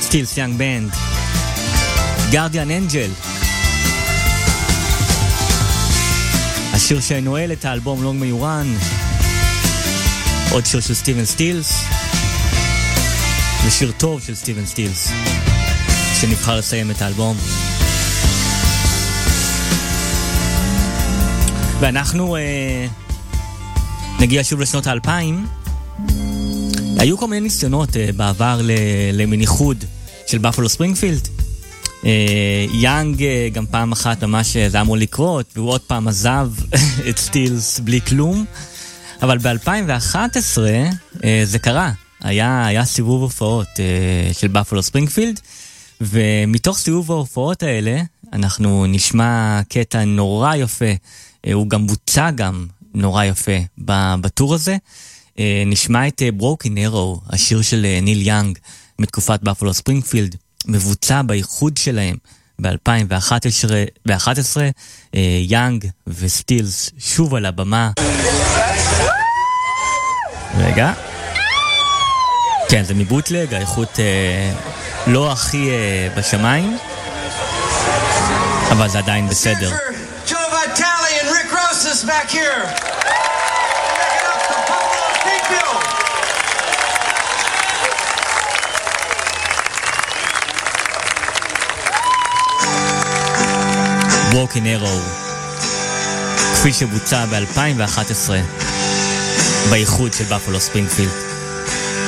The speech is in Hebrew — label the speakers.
Speaker 1: סטילס יאנג בנד, גארדיאן אנג'ל, השיר שנועל את האלבום לונג מיורן, עוד שיר של סטיבן סטילס, ושיר טוב של סטיבן סטילס שנבחר לסיים את האלבום. ואנחנו נגיע שוב לשנות ה-2000. היו כל מיני ניסיונות בעבר למין איחוד של באפלו ספרינגפילד. יאנג גם פעם אחת ממש זה אמור לקרות, והוא עוד פעם עזב את סטילס בלי כלום. אבל ב-2011 זה קרה. היה סיבוב הופעות של באפלו ספרינגפילד, ומתוך סיבוב ההופעות האלה אנחנו נשמע קטע נורא יפה. הוא גם בוצע גם נורא יפה בטור הזה. נשמע את Broken Arrow, השיר של ניל יאנג מתקופת באפלו ספרינגפילד, מבוצע באיחוד שלהם ב-2011. יאנג וסטילס שוב על הבמה. רגע. כן, זה מבוטלג, האיכות לא הכי בשמיים, אבל זה עדיין בסדר.
Speaker 2: Back here. Making up the Buffalo Springfield.
Speaker 1: Broken Arrow, כפי שבוצע ב-2011 באיחוד של באפלו ספרינגפילד.